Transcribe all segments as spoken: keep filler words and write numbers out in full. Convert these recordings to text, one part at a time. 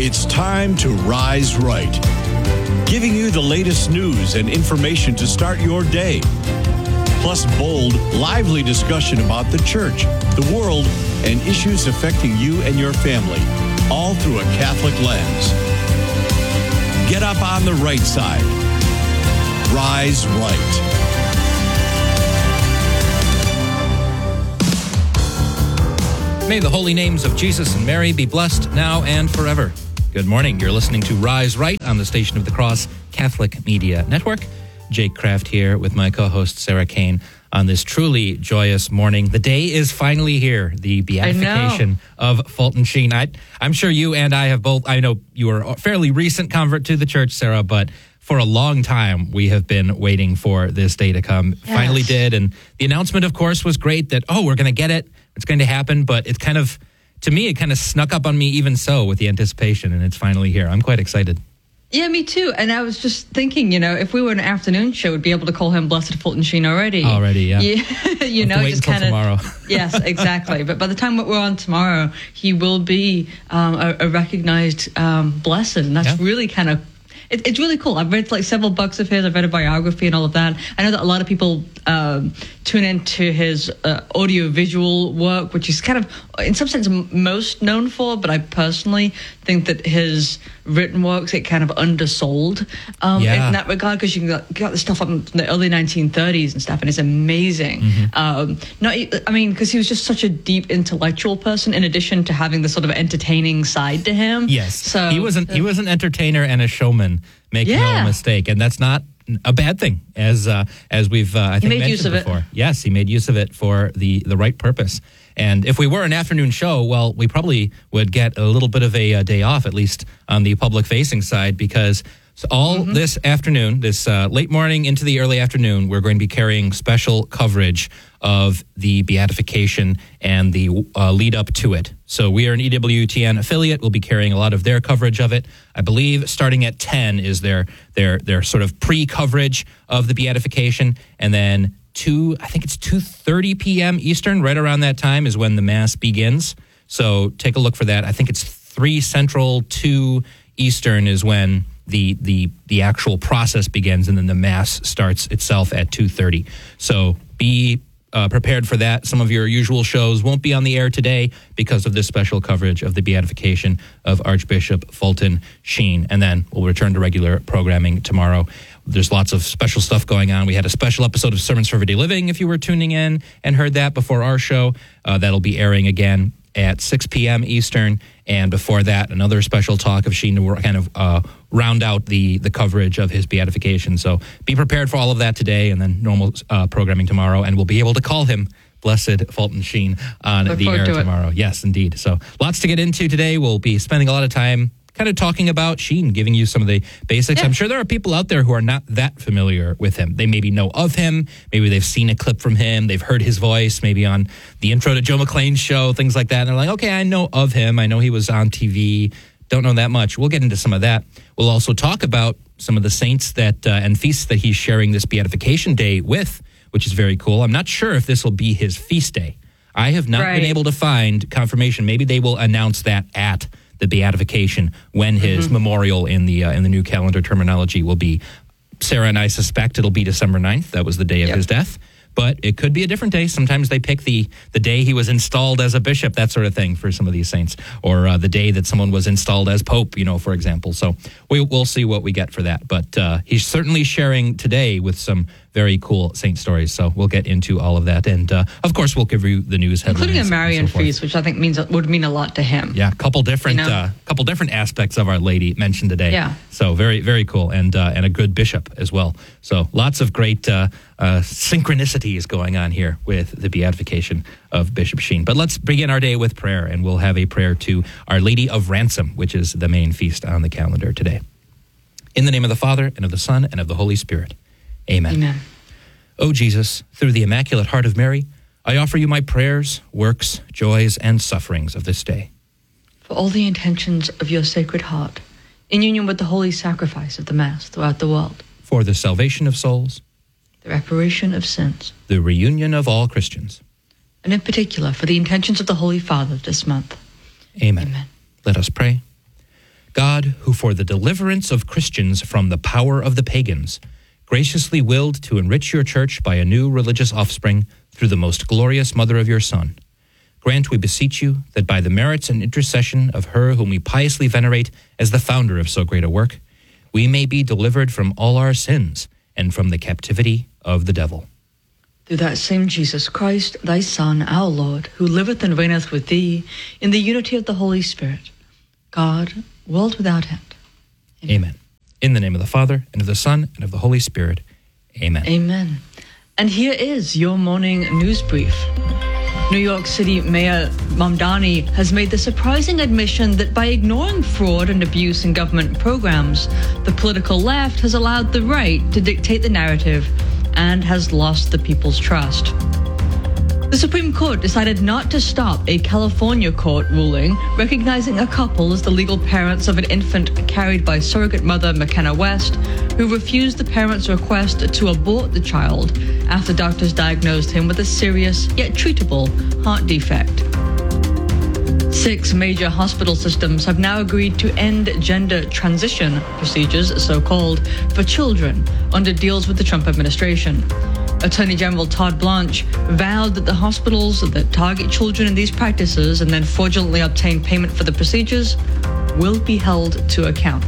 It's time to Rise Right, giving you the latest news and information to start your day. Plus bold, lively discussion about the church, the world, and issues affecting you and your family, all through a Catholic lens. Get up on the right side. Rise Right. May the holy names of Jesus and Mary be blessed now and forever. Good morning. You're listening to Rise Right on the Station of the Cross Catholic Media Network. Jake Kraft here with my co-host Sarah Kane on this truly joyous morning. The day is finally here, the beatification of Fulton Sheen. I, I'm sure you and I have both, I know you are a fairly recent convert to the church, Sarah, but for a long time we have been waiting for this day to come. Yes. Finally did, and the announcement, of course, was great that, oh, we're going to get it. It's going to happen, but it's kind of, to me, it kind of snuck up on me even so with the anticipation, and it's finally here. I'm quite excited. Yeah, me too. And I was just thinking, you know, if we were an afternoon show, we'd be able to call him Blessed Fulton Sheen already. Already, yeah. yeah you know, wait just kind of tomorrow. Yes, exactly. But by the time we're on tomorrow, he will be um, a, a recognized um, blessed, and that's yeah. really kind of. It, it's really cool. I've read like several books of his. I've read a biography and all of that. I know that a lot of people um, tune into his uh, audio-visual work, which he's kind of, in some sense, m- most known for. But I personally think that his written works, it kind of undersold um, yeah. in that regard, because you got, got the stuff from the early nineteen thirties and stuff, and it's amazing. Mm-hmm. Um, not, I mean, because he was just such a deep intellectual person, in addition to having this sort of entertaining side to him. Yes, so he was an, he was an entertainer and a showman. Make yeah. no mistake, and that's not a bad thing, as uh, as we've uh, I think mentioned use of before. It. Yes, he made use of it for the, the right purpose. And if we were an afternoon show, well, we probably would get a little bit of a, a day off, at least on the public-facing side, because all mm-hmm. this afternoon, this uh, late morning into the early afternoon, we're going to be carrying special coverage of the beatification and the uh, lead up to it. So we are an E W T N affiliate. We'll be carrying a lot of their coverage of it. I believe starting at ten is their their their sort of pre-coverage of the beatification, and then two, I think it's two thirty p.m. Eastern, right around that time is when the Mass begins. So take a look for that. I think it's three Central, two Eastern is when the the the actual process begins, and then the Mass starts itself at two thirty. So be uh, prepared for that. Some of your usual shows won't be on the air today because of this special coverage of the beatification of Archbishop Fulton Sheen. And then we'll return to regular programming tomorrow. There's lots of special stuff going on. We had a special episode of Sermons for Everyday Living, if you were tuning in and heard that before our show. Uh, that'll be airing again at six p.m. Eastern. And before that, another special talk of Sheen to kind of uh, round out the, the coverage of his beatification. So be prepared for all of that today, and then normal uh, programming tomorrow. And we'll be able to call him Blessed Fulton Sheen on Look the air to tomorrow. It. Yes, indeed. So lots to get into today. We'll be spending a lot of time kind of talking about Sheen, giving you some of the basics. Yeah. I'm sure there are people out there who are not that familiar with him. They maybe know of him. Maybe they've seen a clip from him. They've heard his voice, maybe on the intro to Joe McClane's show, things like that. And they're like, okay, I know of him. I know he was on T V. Don't know that much. We'll get into some of that. We'll also talk about some of the saints that uh, and feasts that he's sharing this beatification day with, which is very cool. I'm not sure if this will be his feast day. I have not right. been able to find confirmation. Maybe they will announce that at the beatification when his mm-hmm. memorial in the uh, in the new calendar terminology will be. Sarah and I suspect it'll be December ninth. That was the day of yep. his death. But it could be a different day. Sometimes they pick the, the day he was installed as a bishop, that sort of thing for some of these saints. Or uh, the day that someone was installed as pope, you know, for example. So we, we'll see what we get for that. But uh, he's certainly sharing today with some very cool saint stories. So we'll get into all of that. And, uh, of course, we'll give you the news headlines. Including a Marian so feast, which I think means would mean a lot to him. Yeah, a couple different, you know? uh, couple different aspects of Our Lady mentioned today. Yeah. So very, very cool. And, uh, and a good bishop as well. So lots of great uh, uh, synchronicities going on here with the beatification of Bishop Sheen. But let's begin our day with prayer, and we'll have a prayer to Our Lady of Ransom, which is the main feast on the calendar today. In the name of the Father, and of the Son, and of the Holy Spirit. Amen. Amen. O Jesus, through the Immaculate Heart of Mary, I offer you my prayers, works, joys, and sufferings of this day. For all the intentions of your Sacred Heart, in union with the holy sacrifice of the Mass throughout the world. For the salvation of souls. The reparation of sins. The reunion of all Christians. And in particular, for the intentions of the Holy Father this month. Amen. Amen. Let us pray. God, who for the deliverance of Christians from the power of the pagans, graciously willed to enrich your church by a new religious offspring through the most glorious mother of your Son, grant, we beseech you, that by the merits and intercession of her whom we piously venerate as the founder of so great a work, we may be delivered from all our sins and from the captivity of the devil. Through that same Jesus Christ, thy Son, our Lord, who liveth and reigneth with thee in the unity of the Holy Spirit, God, world without end. Amen. Amen. In the name of the Father, and of the Son, and of the Holy Spirit. Amen. Amen. And here is your morning news brief. New York City Mayor Mamdani has made the surprising admission that by ignoring fraud and abuse in government programs, the political left has allowed the right to dictate the narrative and has lost the people's trust. The Supreme Court decided not to stop a California court ruling recognizing a couple as the legal parents of an infant carried by surrogate mother McKenna West, who refused the parents' request to abort the child after doctors diagnosed him with a serious yet treatable heart defect. Six major hospital systems have now agreed to end gender transition procedures, so-called, for children under deals with the Trump administration. Attorney General Todd Blanche vowed that the hospitals that target children in these practices and then fraudulently obtain payment for the procedures will be held to account.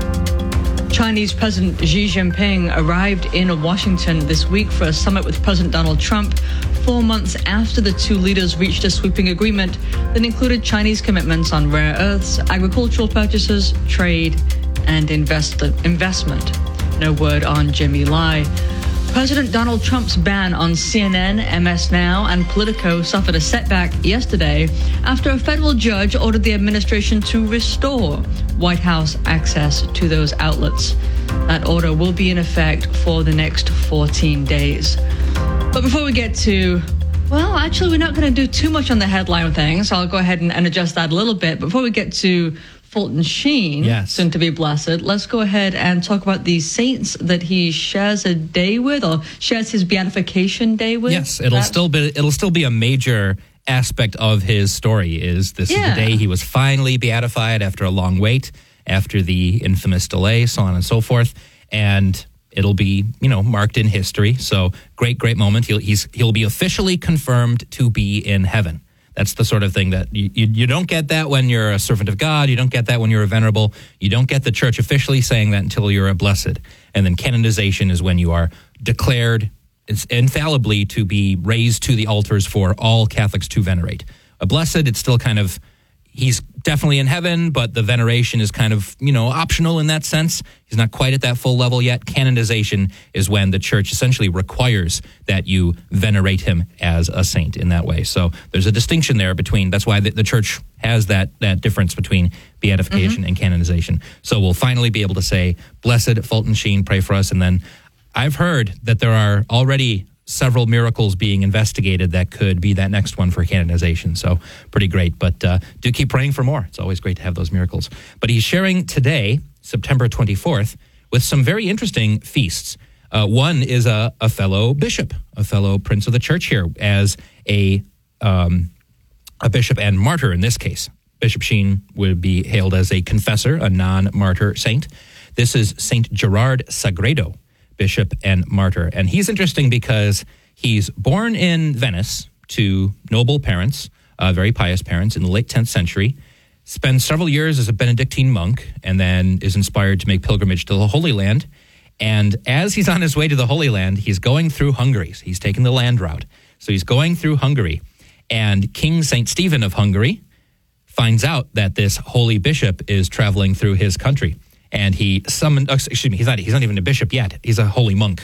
Chinese President Xi Jinping arrived in Washington this week for a summit with President Donald Trump, four months after the two leaders reached a sweeping agreement that included Chinese commitments on rare earths, agricultural purchases, trade, and invest- investment. No word on Jimmy Lai. President Donald Trump's ban on C N N, M S Now, and Politico suffered a setback yesterday after a federal judge ordered the administration to restore White House access to those outlets. That order will be in effect for the next fourteen days. But before we get to, well, actually, we're not going to do too much on the headline thing, so I'll go ahead and, and adjust that a little bit. Before we get to Fulton Sheen, yes, soon to be blessed, let's go ahead and talk about the saints that he shares a day with, or shares his beatification day with. Yes, it'll That's- still be it'll still be a major aspect of his story. Is this Yeah. is the day he was finally beatified after a long wait, after the infamous delay, so on and so forth, and it'll be, you know, marked in history. So great, great moment. He'll he's he'll be officially confirmed to be in heaven. That's the sort of thing that you, you, you don't get that when you're a servant of God. You don't get that when you're a venerable. You don't get the church officially saying that until you're a blessed. And then canonization is when you are declared it's infallibly to be raised to the altars for all Catholics to venerate. A blessed, it's still kind of, he's definitely in heaven, but the veneration is kind of, you know, optional in that sense. He's not quite at that full level yet. Canonization is when the church essentially requires that you venerate him as a saint in that way. So there's a distinction there between, that's why the, the church has that that difference between beatification mm-hmm. and canonization. So we'll finally be able to say, Blessed Fulton Sheen, pray for us. And then I've heard that there are already several miracles being investigated that could be that next one for canonization. So pretty great. But uh, do keep praying for more. It's always great to have those miracles. But he's sharing today, September twenty-fourth, with some very interesting feasts. Uh, one is a, a fellow bishop, a fellow prince of the church here, as a um, a bishop and martyr in this case. Bishop Sheen would be hailed as a confessor, a non-martyr saint. This is Saint Gerard Sagredo, bishop and martyr. And he's interesting because he's born in Venice to noble parents, uh, very pious parents in the late tenth century, spends several years as a Benedictine monk, and then is inspired to make pilgrimage to the Holy Land. And as he's on his way to the Holy Land, he's going through Hungary. So he's taking the land route. So he's going through Hungary. And King Saint Stephen of Hungary finds out that this holy bishop is traveling through his country. And he summoned, excuse me, he's not, he's not even a bishop yet. He's a holy monk.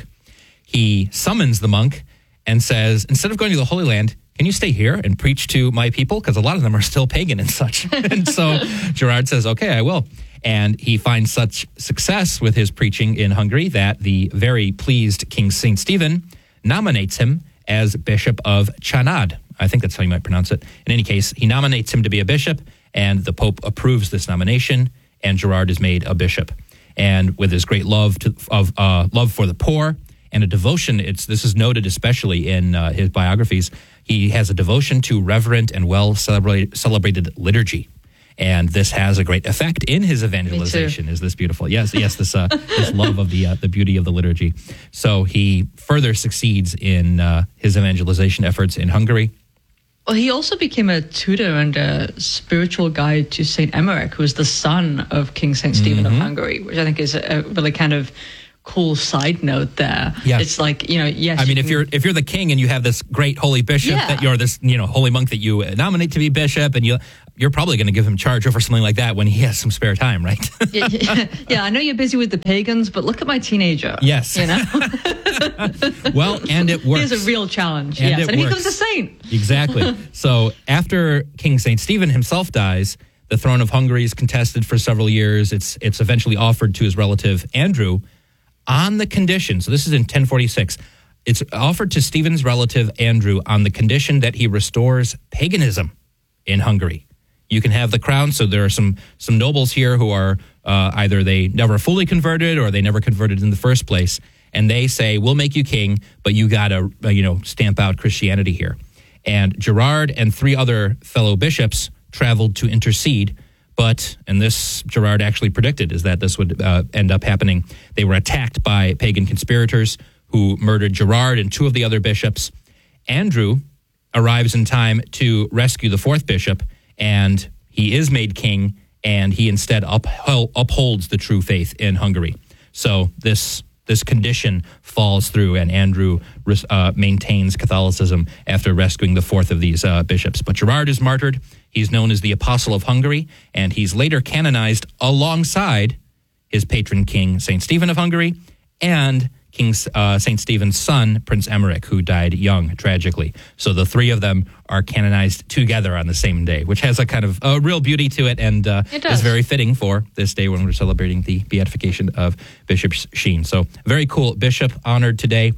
He summons the monk and says, instead of going to the Holy Land, can you stay here and preach to my people? Because a lot of them are still pagan and such. And so Gerard says, okay, I will. And he finds such success with his preaching in Hungary that the very pleased King Saint Stephen nominates him as Bishop of Csanád. I think that's how you might pronounce it. In any case, he nominates him to be a bishop, and the Pope approves this nomination, and Gerard is made a bishop. And with his great love to, of uh, love for the poor and a devotion, it's this is noted especially in uh, his biographies, he has a devotion to reverent and well celebrated, celebrated liturgy. And this has a great effect in his evangelization. Is this beautiful? Yes, yes, this uh, this love of the uh, the beauty of the liturgy. So he further succeeds in uh, his evangelization efforts in Hungary. Well, he also became a tutor and a spiritual guide to Saint Emmerich, who was the son of King Saint Stephen mm-hmm. of Hungary, which I think is a really kind of cool side note there. Yeah. It's like, you know, yes. I mean, you if can, you're if you're the king and you have this great holy bishop yeah. that you're this, you know, holy monk that you nominate to be bishop, and you you're probably going to give him charge over something like that when he has some spare time, right? yeah, yeah, yeah, I know you're busy with the pagans, but look at my teenager. Yes. You know? Well, and it works. Here's a real challenge. And yes. it And works. he becomes a saint. Exactly. So after King Saint Stephen himself dies, the throne of Hungary is contested for several years. It's it's eventually offered to his relative Andrew on the condition. So this is in ten forty-six. It's offered to Stephen's relative Andrew on the condition that he restores paganism in Hungary. You can have the crown. So there are some some nobles here who are uh, either they never fully converted or they never converted in the first place. And they say, we'll make you king, but you got to, uh, you know, stamp out Christianity here. And Gerard and three other fellow bishops traveled to intercede. But, and this Gerard actually predicted, is that this would uh, end up happening. They were attacked by pagan conspirators who murdered Gerard and two of the other bishops. Andrew arrives in time to rescue the fourth bishop, and he is made king, and he instead uphol- upholds the true faith in Hungary. So this this condition falls through, and Andrew uh, maintains Catholicism after rescuing the fourth of these uh, bishops. But Gerard is martyred. He's known as the Apostle of Hungary, and he's later canonized alongside his patron king, Saint Stephen of Hungary, and King uh, Saint Stephen's son, Prince Emmerich, who died young, tragically. So the three of them are canonized together on the same day, which has a kind of a real beauty to it, and uh, it is very fitting for this day when we're celebrating the beatification of Bishop Sheen. So very cool bishop honored today.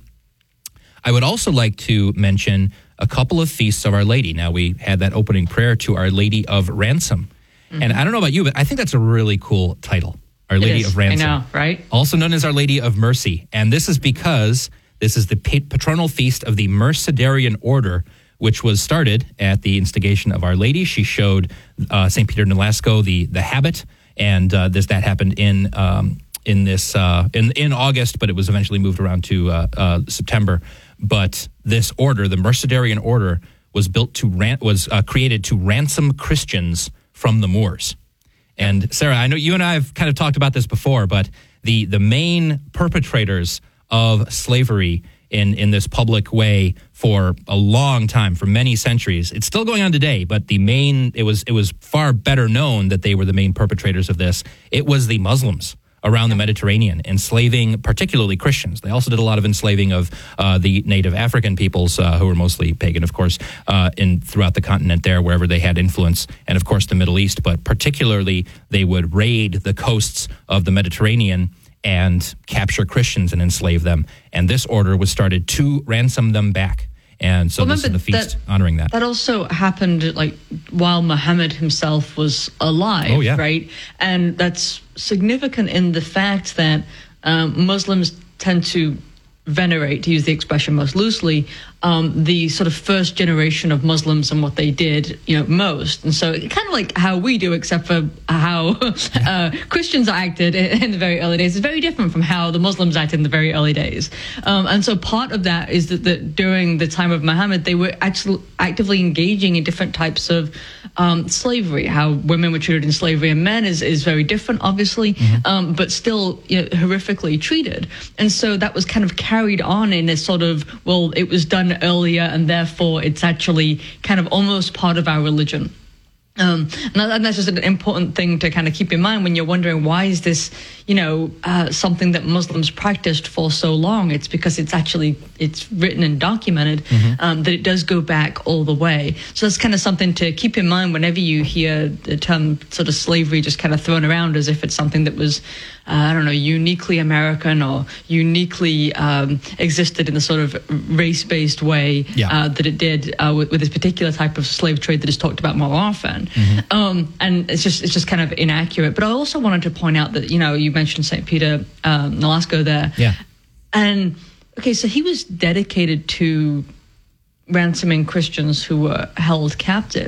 I would also like to mention a couple of feasts of Our Lady. Now, we had that opening prayer to Our Lady of Ransom. Mm-hmm. And I don't know about you, but I think that's a really cool title. Our Lady of Ransom. I know, right? Also known as Our Lady of Mercy. And this is because this is the patronal feast of the Mercedarian Order, which was started at the instigation of Our Lady. She showed uh, Saint Peter Nolasco the the habit, and uh, this that happened in um, in this uh, in in August, but it was eventually moved around to uh, uh, September. But this order, the Mercedarian Order, was built to ran- was uh, created to ransom Christians from the Moors. And Sarah, I know you and I have kind of talked about this before, but the the main perpetrators of slavery in, in this public way for a long time, for many centuries, it's still going on today, but the main, it was it was far better known that they were the main perpetrators of this. It was the Muslims around the Mediterranean, enslaving particularly Christians. They also did a lot of enslaving of uh, the native African peoples, uh, who were mostly pagan, of course, uh, in throughout the continent there, wherever they had influence, and of course the Middle East. But particularly, they would raid the coasts of the Mediterranean and capture Christians and enslave them. And this order was started to ransom them back. And so well, this is the feast that, honoring that. That also happened like while Muhammad himself was alive, oh, yeah. right? And that's significant in the fact that um, Muslims tend to venerate, to use the expression most loosely, um, the sort of first generation of Muslims and what they did, you know, most. And so kind of like how we do, except for how uh, Christians acted in the very early days, is very different from how the Muslims acted in the very early days. Um, and so part of that is that, that during the time of Muhammad, they were actually actively engaging in different types of um, slavery. How women were treated in slavery and men is, is very different, obviously, mm-hmm. um, but still, you know, horrifically treated. And so that was kind of carried on in a sort of, well, it was done earlier and therefore it's actually kind of almost part of our religion. Um, and that's just an important thing to kind of keep in mind when you're wondering, why is this, you know, uh, something that Muslims practiced for so long? It's because it's actually, it's written and documented, mm-hmm. um, that it does go back all the way. So that's kind of something to keep in mind whenever you hear the term sort of slavery just kind of thrown around as if it's something that was, uh, I don't know, uniquely American or uniquely um, existed in the sort of race-based way yeah. uh, that it did uh, with, with this particular type of slave trade that is talked about more often. Mm-hmm. Um, and it's just it's just kind of inaccurate. But I also wanted to point out that, you know, you mentioned Saint Peter um, Nolasco there. Yeah. And, okay, so he was dedicated to ransoming Christians who were held captive.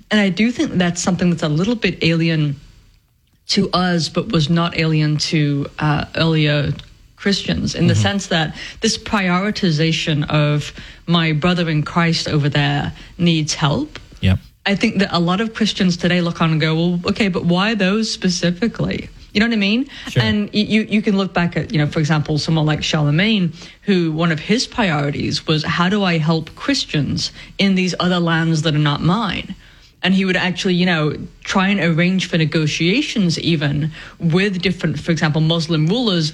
And I do think that's something that's a little bit alien to us, but was not alien to uh, earlier Christians, in the mm-hmm. sense that this prioritization of my brother in Christ over there needs help. Yep. I think that a lot of Christians today look on and go, well, okay, but why those specifically? You know what I mean? Sure. And you, you can look back at, you know, for example, someone like Charlemagne, who one of his priorities was, how do I help Christians in these other lands that are not mine? And he would actually, you know, try and arrange for negotiations even with different, for example, Muslim rulers